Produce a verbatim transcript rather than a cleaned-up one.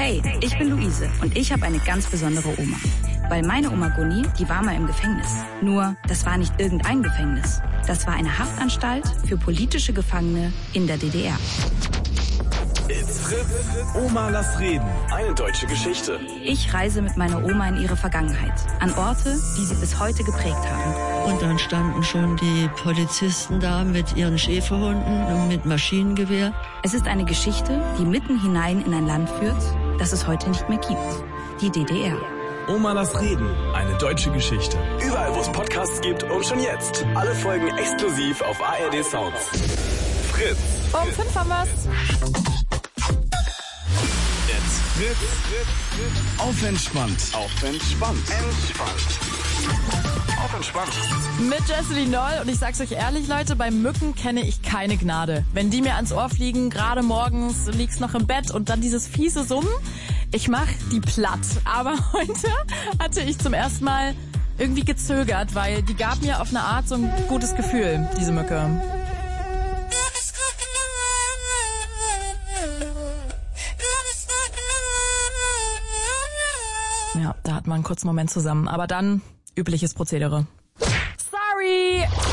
Hey, ich bin Luise und ich habe eine ganz besondere Oma. Weil meine Oma Gunni, die war mal im Gefängnis. Nur, das war nicht irgendein Gefängnis. Das war eine Haftanstalt für politische Gefangene in der D D R. It's Fritz. Oma, lass reden. Eine deutsche Geschichte. Ich reise mit meiner Oma in ihre Vergangenheit. An Orte, die sie bis heute geprägt haben. Und dann standen schon die Polizisten da mit ihren Schäferhunden und mit Maschinengewehr. Es ist eine Geschichte, die mitten hinein in ein Land führt, das es heute nicht mehr gibt. Die D D R. Oma, lass reden. Eine deutsche Geschichte. Überall, wo es Podcasts gibt und schon jetzt. Alle Folgen exklusiv auf A R D Sounds. Fritz. Um fünf haben wir's. Jetzt Fritz. Fritz. Auf entspannt. Auf entspannt. Entspannt. Auf entspannt. Mit Jesseline Noll und ich sag's euch ehrlich, Leute, bei Mücken kenne ich keine Gnade. Wenn die mir ans Ohr fliegen, gerade morgens, du liegst noch im Bett und dann dieses fiese Summen, ich mach die platt. Aber heute hatte ich zum ersten Mal irgendwie gezögert, weil die gab mir auf eine Art so ein gutes Gefühl, diese Mücke. Ja, da hat man einen kurzen Moment zusammen. Aber dann übliches Prozedere. Sorry!